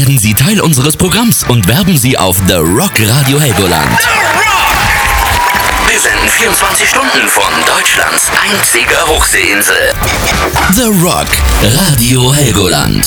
Werden Sie Teil unseres Programms und werben Sie auf The Rock Radio Helgoland. The Rock! Wir senden 24 Stunden von Deutschlands einziger Hochseeinsel. The Rock Radio Helgoland.